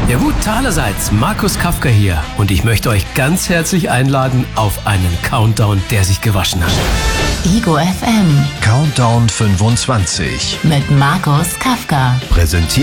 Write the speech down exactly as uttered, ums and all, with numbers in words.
Ja gut, allerseits, Markus Kafka hier und ich möchte euch ganz herzlich einladen auf einen Countdown, der sich gewaschen hat. Ego F M Countdown fünfundzwanzig mit Markus Kafka. präsentiert